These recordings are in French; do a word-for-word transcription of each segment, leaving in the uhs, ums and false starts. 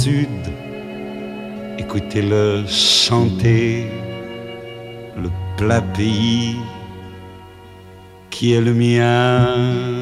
sud, écoutez-le chanter, le plat pays qui est le mien.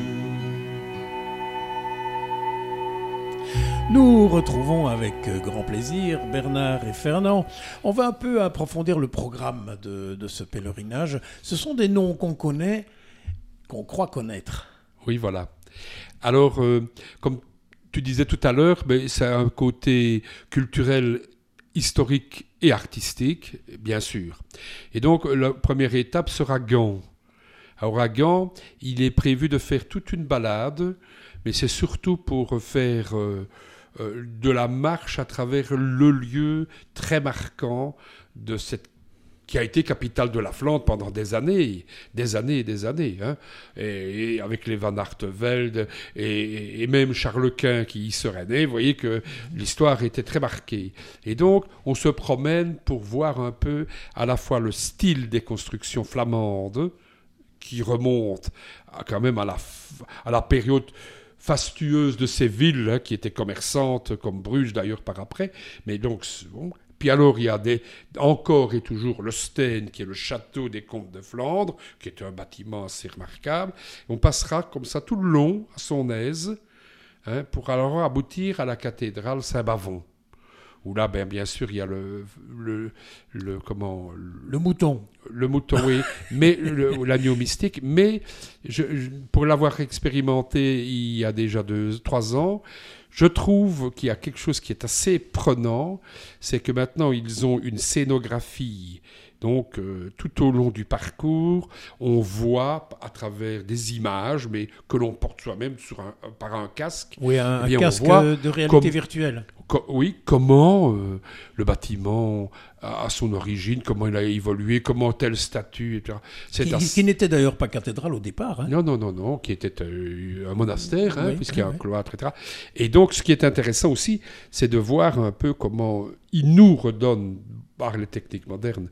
Nous retrouvons avec grand plaisir Bernard et Fernand. On va un peu approfondir le programme de, de ce pèlerinage. Ce sont des noms qu'on connaît, qu'on croit connaître. Oui, voilà. Alors, euh, comme tu disais tout à l'heure, ben, ça a un côté culturel, historique et artistique, bien sûr. Et donc, la première étape sera Gand. Alors, à Gand, il est prévu de faire toute une balade, mais c'est surtout pour faire... Euh, Euh, de la marche à travers le lieu très marquant de cette qui a été capitale de la Flandre pendant des années, des années et des années, hein, et, et avec les Van Artevelde et, et même Charles Quint qui y serait né, vous voyez que l'histoire était très marquée. Et donc, on se promène pour voir un peu à la fois le style des constructions flamandes qui remonte à, quand même à la, à la période fastueuse de ces villes hein, qui étaient commerçantes, comme Bruges d'ailleurs par après. Mais donc, bon. Puis alors, il y a des, encore et toujours le Steen, qui est le château des comtes de Flandre, qui est un bâtiment assez remarquable. On passera comme ça tout le long, à son aise, hein, pour alors aboutir à la cathédrale Saint-Bavon. Où là, ben, bien sûr, il y a le, le, le, comment, le mouton. Le mouton, oui, mais le, l'agneau mystique. Mais je, je, pour l'avoir expérimenté il y a déjà deux, trois ans, je trouve qu'il y a quelque chose qui est assez prenant, c'est que maintenant, ils ont une scénographie. Donc, euh, tout au long du parcours, on voit à travers des images, mais que l'on porte soi-même sur un, par un casque. Oui, un, eh bien, un casque de réalité comme, virtuelle. Co- oui, comment euh, le bâtiment, à, à son origine, comment il a évolué, comment tel statut, et cetera. C'est Qui, assez... qui n'était d'ailleurs pas cathédrale au départ. Hein. Non, non, non, non, qui était euh, un monastère, hein, oui, puisqu'il y a oui, un cloître, et cetera. Et donc, ce qui est intéressant aussi, c'est de voir un peu comment il nous redonne, par les techniques modernes,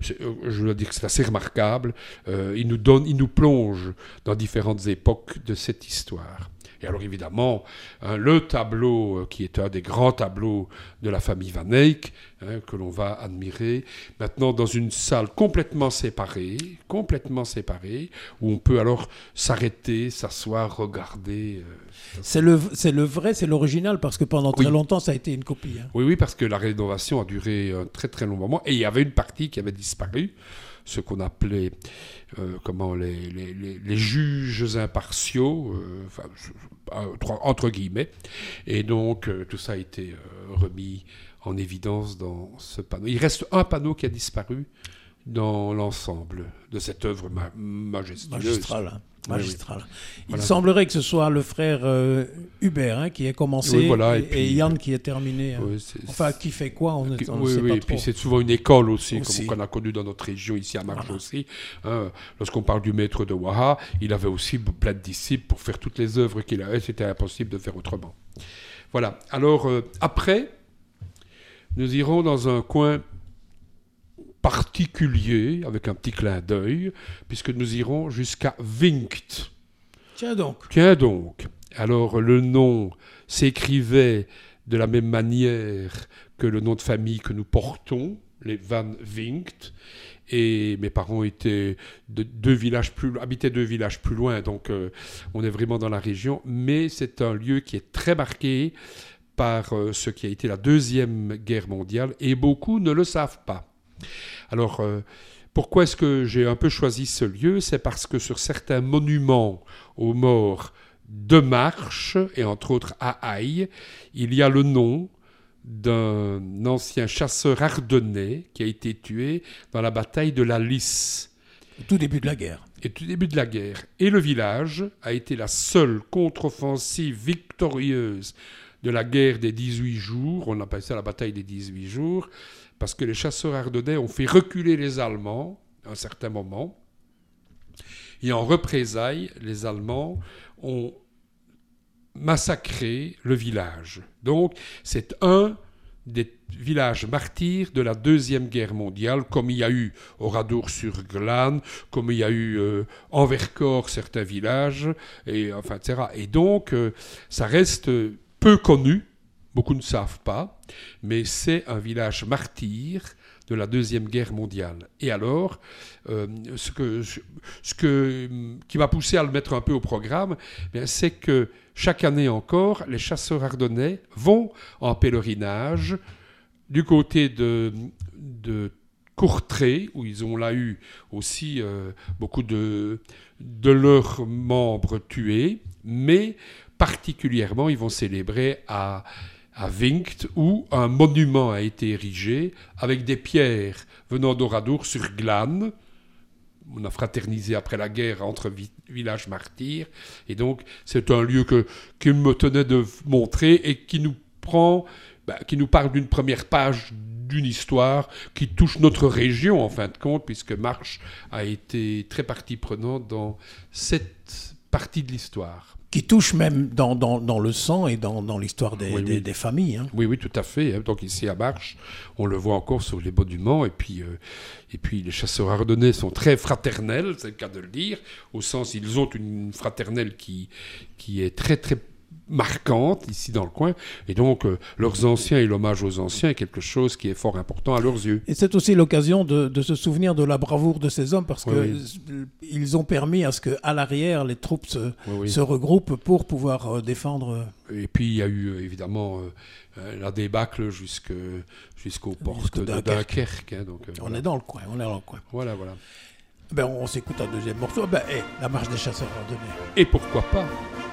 je veux dire que c'est assez remarquable, euh, il nous donne, il nous plonge dans différentes époques de cette histoire. Et alors évidemment, hein, le tableau euh, qui est un des grands tableaux de la famille Van Eyck, hein, que l'on va admirer, maintenant dans une salle complètement séparée, complètement séparée, où on peut alors s'arrêter, s'asseoir, regarder. Euh, c'est, le, c'est le vrai, c'est l'original, parce que pendant très oui. longtemps, ça a été une copie. Hein. Oui, oui, parce que la rénovation a duré un très très long moment, et il y avait une partie qui avait disparu, ce qu'on appelait euh, comment, les, les, les, les juges impartiaux, euh, enfin, entre guillemets. Et donc, euh, tout ça a été euh, remis en évidence dans ce panneau. Il reste un panneau qui a disparu dans l'ensemble de cette œuvre ma- majestueuse. Magistrale. Hein. Magistral. Oui, oui. Il Voilà. semblerait que ce soit le frère euh, Hubert hein, qui ait commencé oui, voilà, et, et, puis, et Yann qui ait terminé. Hein. Oui, c'est, enfin, qui fait quoi on ne qui, on oui, sait oui, pas et trop. puis c'est souvent une école aussi, aussi. comme on a connu dans notre région ici à Marche voilà. aussi. Hein, lorsqu'on parle du maître de Waha, il avait aussi plein de disciples pour faire toutes les œuvres qu'il avait. C'était impossible de faire autrement. Voilà. Alors, euh, après, nous irons dans un coin particulier, avec un petit clin d'œil, puisque nous irons jusqu'à Vinkt. Tiens donc. Tiens donc. Alors, le nom s'écrivait de la même manière que le nom de famille que nous portons, les Van Vinkt. Et mes parents étaient de deux villages plus, habitaient deux villages plus loin, donc euh, on est vraiment dans la région. Mais c'est un lieu qui est très marqué par euh, ce qui a été la Deuxième Guerre mondiale, et beaucoup ne le savent pas. Alors, euh, pourquoi est-ce que j'ai un peu choisi ce lieu ? C'est parce que sur certains monuments aux morts de Marche, et entre autres à Aï, il y a le nom d'un ancien chasseur ardennais qui a été tué dans la bataille de la Lys. Au tout début de la guerre. Et tout début de la guerre. Et le village a été la seule contre-offensive victorieuse de la guerre des dix-huit jours. On appelle ça la bataille des dix-huit jours, parce que les chasseurs ardennais ont fait reculer les Allemands à un certain moment. Et en représailles, les Allemands ont massacré le village. Donc, c'est un des villages martyrs de la Deuxième Guerre mondiale, comme il y a eu Oradour-sur-Glane, comme il y a eu euh, en Vercors certains villages, et, enfin, et cetera. Et donc, euh, ça reste peu connu, beaucoup ne savent pas, mais c'est un village martyr de la Deuxième Guerre mondiale. Et alors, euh, ce, que, ce que, qui m'a poussé à le mettre un peu au programme, bien, c'est que chaque année encore, les chasseurs ardennais vont en pèlerinage du côté de, de Courtrai, où ils ont là eu aussi euh, beaucoup de, de leurs membres tués, mais particulièrement, ils vont célébrer à à Vinct, où un monument a été érigé avec des pierres venant d'Oradour sur Glane. On a fraternisé après la guerre entre vi- villages martyrs. Et donc, c'est un lieu que, qu'il me tenait de montrer et qui nous prend, ben, qui nous parle d'une première page d'une histoire qui touche notre région, en fin de compte, puisque Marche a été très partie prenante dans cette partie de l'histoire. Qui touche même dans, dans, dans le sang et dans, dans l'histoire des, oui, des, oui. des familles. Hein. Oui, oui, tout à fait. Donc ici à Marche, on le voit encore sur les monuments. Et puis, euh, et puis les chasseurs ardennais sont très fraternels, c'est le cas de le dire, au sens ils ont une fraternelle qui, qui est très, très marquante ici dans le coin. Et donc, euh, leurs anciens et l'hommage aux anciens est quelque chose qui est fort important à leurs yeux. Et c'est aussi l'occasion de, de se souvenir de la bravoure de ces hommes parce Oui, qu'ils ont permis à ce qu'à l'arrière, les troupes se, oui, oui. se regroupent pour pouvoir euh, défendre... Et puis, il y a eu euh, évidemment euh, la débâcle jusque, jusqu'aux portes Jusqu'au de Dunkerque. Dunkerque. Hein, donc, euh, On voilà. est dans le coin, on est dans le coin. Voilà, voilà. Ben, on s'écoute un deuxième morceau. Ben, hey, la marche des chasseurs ardennais. Et pourquoi pas